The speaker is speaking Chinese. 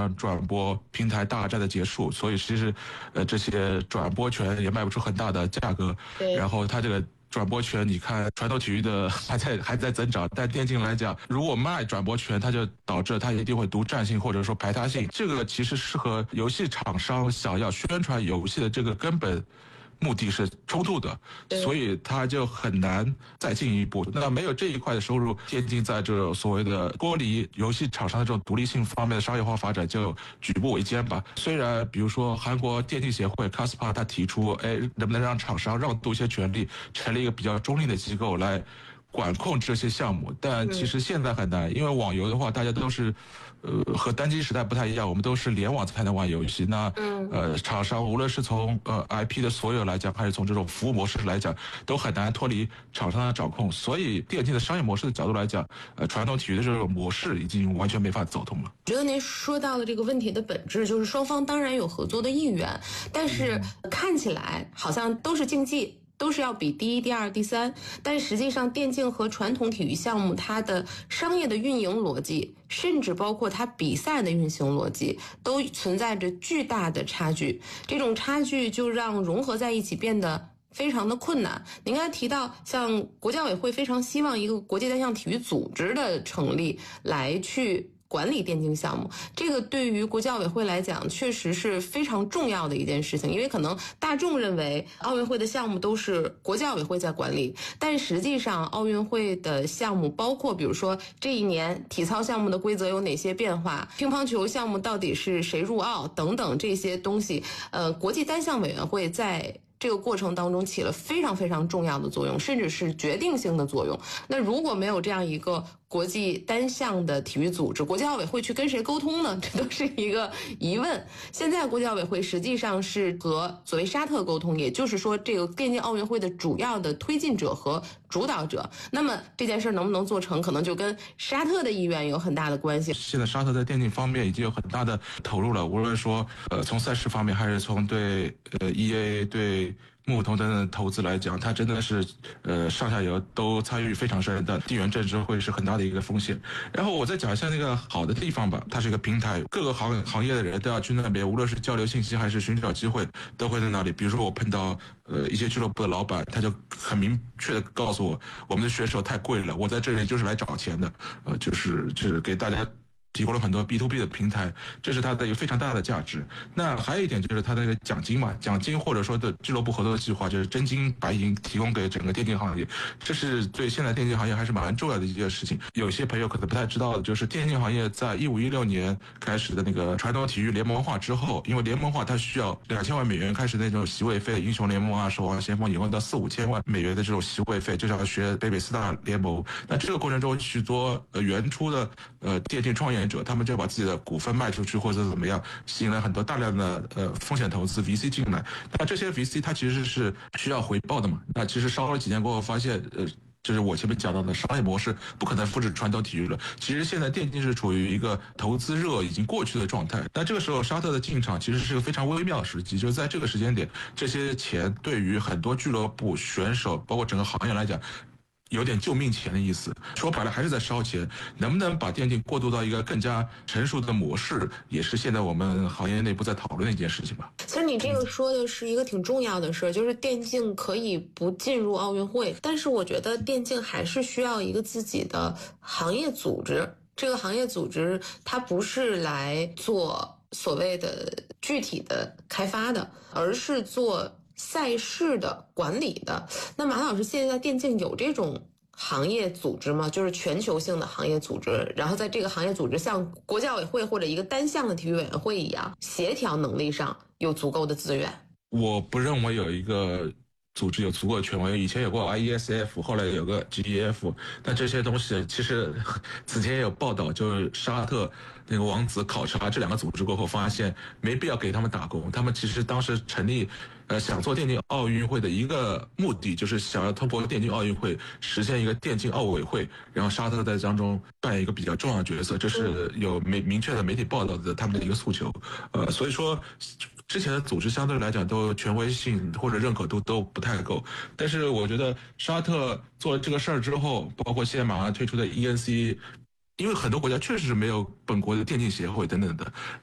场转播平台大战的结束，所以其实这些转播权也卖不出很大的价格。 对， 然后它这个转播权，你看传统体育的还在增长，但电竞来讲，如果卖转播权，它就导致它一定会独占性或者说排他性。这个其实是和游戏厂商想要宣传游戏的这个根本目的是冲突的，所以它就很难再进一步。那没有这一块的收入，电竞在这种所谓的脱离游戏厂商的这种独立性方面的商业化发展就举步维艰吧。虽然比如说韩国电竞协会 KASPA 他提出，能不能让厂商让渡一些权利，成立一个比较中立的机构来管控这些项目，但其实现在很难，因为网游的话，大家都是，和单机时代不太一样，我们都是联网才能玩游戏。那厂商无论是从IP 的所有来讲，还是从这种服务模式来讲，都很难脱离厂商的掌控。所以电竞的商业模式的角度来讲，传统体育的这种模式已经完全没法走通了。 觉得您说到了这个问题的本质，就是双方当然有合作的意愿，但是看起来好像都是竞技。都是要比第一、第二、第三，但实际上电竞和传统体育项目它的商业的运营逻辑，甚至包括它比赛的运行逻辑，都存在着巨大的差距。这种差距就让融合在一起变得非常的困难。您刚才提到，像国教委会非常希望一个国际单项体育组织的成立，来去管理电竞项目，这个对于国教委会来讲确实是非常重要的一件事情，因为可能大众认为奥运会的项目都是国教委会在管理，但实际上奥运会的项目包括比如说这一年体操项目的规则有哪些变化，乒乓球项目到底是谁入奥等等这些东西，国际单项委员会在这个过程当中起了非常非常重要的作用，甚至是决定性的作用。那如果没有这样一个国际单项的体育组织，国际奥委会去跟谁沟通呢？这都是一个疑问。现在国际奥委会实际上是和所谓沙特沟通，也就是说这个电竞奥运会的主要的推进者和主导者。那么这件事能不能做成，可能就跟沙特的意愿有很大的关系。 现在沙特在电竞方面已经有很大的投入了，无论说从赛事方面，还是从对EA 对木童等等投资来讲，它真的是上下游都参与非常深的，地缘政治会是很大的一个风险。然后我再讲一下那个好的地方吧，它是一个平台，各个行业的人都要去那边，无论是交流信息还是寻找机会，都会在那里。比如说我碰到一些俱乐部的老板，他就很明确的告诉我，我们的选手太贵了，我在这里就是来找钱的，就是给大家提供了很多 B2B 的平台，这是它的一个非常大的价值。那还有一点就是它的一个奖金嘛，奖金或者说的俱乐部合作的计划，就是真金白银提供给整个电竞行业，这是对现在电竞行业还是蛮重要的一件事情。有些朋友可能不太知道的，就是电竞行业在15-16年开始的那个传统体育联盟化之后，因为联盟化它需要2000万美元开始那种席位费，英雄联盟啊、守望先锋以后到4-5千万美元的这种席位费，就像学北美4大联盟。那这个过程中，许多原初的电竞创业者，他们就把自己的股份卖出去或者怎么样，吸引了很多大量的风险投资 VC 进来。那这些 VC 它其实是需要回报的嘛。那其实烧了几年过后发现就是我前面讲到的商业模式不可能复制传统体育了。其实现在电竞是处于一个投资热已经过去的状态。那这个时候沙特的进场其实是个非常微妙的时机，就是在这个时间点，这些钱对于很多俱乐部、选手，包括整个行业来讲，有点救命钱的意思，说白了还是在烧钱。能不能把电竞过渡到一个更加成熟的模式，也是现在我们行业内部在讨论的一件事情吧。 其实你这个说的是一个挺重要的事，就是电竞可以不进入奥运会，但是我觉得电竞还是需要一个自己的行业组织。这个行业组织它不是来做所谓的具体的开发的，而是做赛事的管理的。那马老师，现在电竞有这种行业组织吗？就是全球性的行业组织，然后在这个行业组织像国教委会或者一个单项的体育委员会一样，协调能力上有足够的资源。 我不认为有一个组织有足够的权威，以前有过 IESF， 后来有个 GEF， 但这些东西其实此前也有报道，就是沙特那个王子考察这两个组织过后，发现没必要给他们打工。他们其实当时成立想做电竞奥运会的一个目的，就是想要通过电竞奥运会实现一个电竞奥委会，然后沙特在当中扮演一个比较重要的角色，这是有明确的媒体报道的他们的一个诉求。所以说之前的组织相对来讲都权威性或者认可度都不太够，但是我觉得沙特做了这个事儿之后，包括现在马上推出的 ENC，因为很多国家确实是没有本国的电竞协会等等的，